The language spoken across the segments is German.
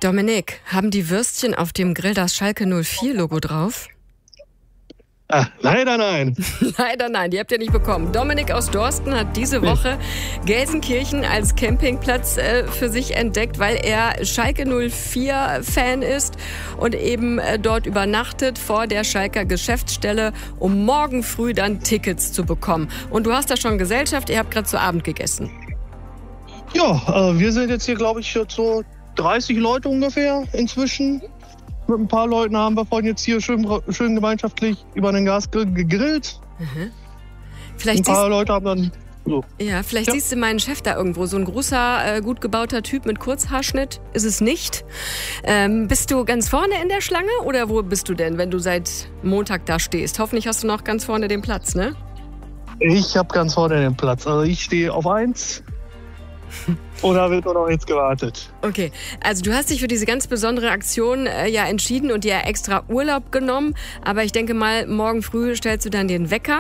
Dominik, haben die Würstchen auf dem Grill das Schalke 04-Logo drauf? Leider nein. Leider nein, die habt ihr nicht bekommen. Dominik aus Dorsten hat diese Woche Gelsenkirchen als Campingplatz für sich entdeckt, weil er Schalke 04-Fan ist und eben dort übernachtet vor der Schalker Geschäftsstelle, um morgen früh dann Tickets zu bekommen. Und du hast da schon Gesellschaft, ihr habt gerade zu Abend gegessen. Ja, wir sind jetzt hier, glaube ich, so 30 Leute ungefähr inzwischen. Mit ein paar Leuten haben wir vorhin jetzt hier schön gemeinschaftlich über den Gasgrill gegrillt. Mhm. Ein paar Leute haben dann so. Ja, vielleicht siehst du meinen Chef da irgendwo. So ein großer, gut gebauter Typ mit Kurzhaarschnitt ist es nicht. Bist du ganz vorne in der Schlange oder wo bist du denn, wenn du seit Montag da stehst? Hoffentlich hast du noch ganz vorne den Platz, ne? Ich habe ganz vorne den Platz. Also ich stehe auf 1. Oder wird nur noch jetzt gewartet? Okay, also du hast dich für diese ganz besondere Aktion ja entschieden und dir extra Urlaub genommen. Aber ich denke mal, morgen früh stellst du dann den Wecker.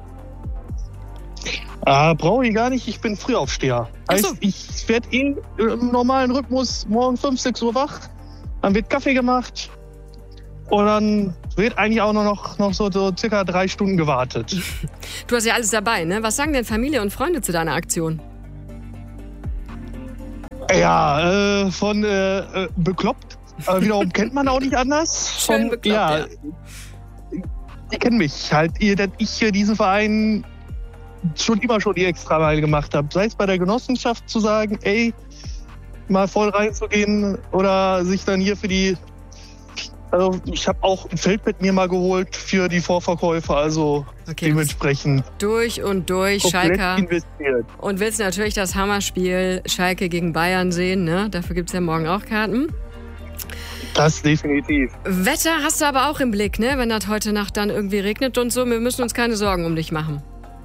Brauche ich gar nicht, ich bin Frühaufsteher. Heißt, ich werde im normalen Rhythmus morgen 5, 6 Uhr wach. Dann wird Kaffee gemacht. Und dann wird eigentlich auch noch so circa 3 Stunden gewartet. Du hast ja alles dabei, ne? Was sagen denn Familie und Freunde zu deiner Aktion? Ja, von bekloppt. Wiederum kennt man auch nicht anders. Schön bekloppt, ja. Die kennen mich halt, dass ich diesen Verein schon die Extrameile gemacht habe. Sei es bei der Genossenschaft zu sagen, ey, mal voll reinzugehen oder sich dann hier für die... Also ich habe auch ein Feldbett mir mal geholt für die Vorverkäufe, also dementsprechend durch und durch Schalke investiert. Und willst natürlich das Hammerspiel Schalke gegen Bayern sehen, ne? Dafür gibt's ja morgen auch Karten. Das definitiv. Wetter hast du aber auch im Blick, ne? Wenn das heute Nacht dann irgendwie regnet und so, wir müssen uns keine Sorgen um dich machen.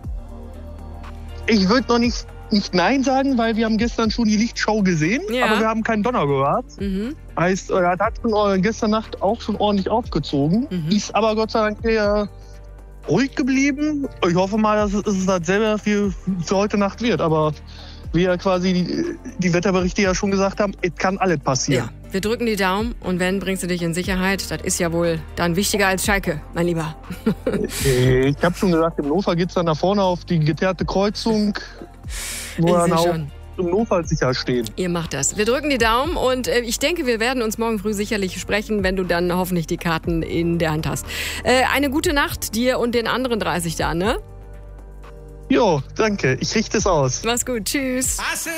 Ich würde noch nicht Nein sagen, weil wir haben gestern schon die Lichtschau gesehen, aber wir haben keinen Donner gehört. Mhm. Heißt, das hat gestern Nacht auch schon ordentlich aufgezogen. Ist aber Gott sei Dank ruhig geblieben. Ich hoffe mal, dass es dasselbe für heute Nacht wird. Aber wie ja quasi die Wetterberichte ja schon gesagt haben, es kann alles passieren. Ja, wir drücken die Daumen und wenn, bringst du dich in Sicherheit. Das ist ja wohl dann wichtiger als Schalke, mein Lieber. Ich habe schon gesagt, im Notfall geht es dann nach vorne auf die geteerte Kreuzung. Wo dann auch im Notfall sicher stehen. Ihr macht das. Wir drücken die Daumen und ich denke, wir werden uns morgen früh sicherlich sprechen, wenn du dann hoffentlich die Karten in der Hand hast. Eine gute Nacht dir und den anderen 30 da, ne? Jo, danke. Ich richte es aus. Mach's gut. Tschüss.